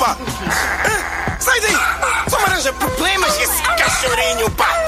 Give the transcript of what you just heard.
pá! Sai daí! Só me arranja problemas esse cachorrinho, pá!